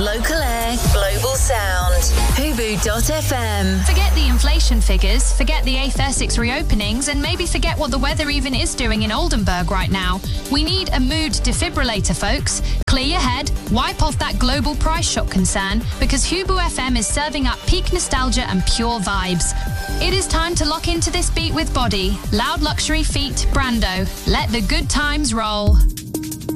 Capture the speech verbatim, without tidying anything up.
Local air, global sound. Hubu dot f m. Forget the inflation figures, forget the A thirty-six reopenings, and maybe forget what the weather even is doing in Oldenburg right now. We need a mood defibrillator, folks. Clear your head, wipe off that global price shock concern, because Hubu F M is serving up peak nostalgia and pure vibes. It is time to lock into this beat with Body, Loud Luxury feat. Brando. Let the good times roll.